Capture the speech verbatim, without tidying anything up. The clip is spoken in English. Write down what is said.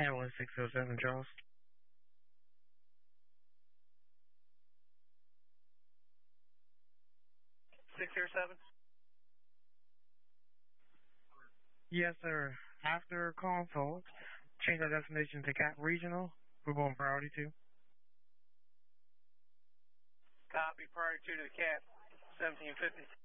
And one six zero seven, Charles. six zero seven? Yes, sir. After consult, change our destination to Cap Regional. We're going priority two. Copy, priority two to the Cap, seventeen fifty.